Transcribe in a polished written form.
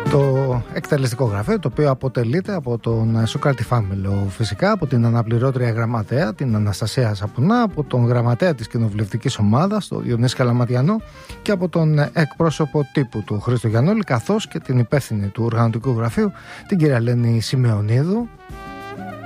Το εκτελεστικό γραφείο, το οποίο αποτελείται από τον Σοκράτη Φάμελο φυσικά, από την αναπληρώτρια γραμματέα, την Αναστασία Σαπουνά, από τον γραμματέα της κοινοβουλευτικής ομάδας, τον Διονύση Καλαματιανό, και από τον εκπρόσωπο τύπου του Χρήστο Γιαννόλη, καθώς και την υπεύθυνη του οργανωτικού γραφείου, την κυρία Ελένη Σημεωνίδου.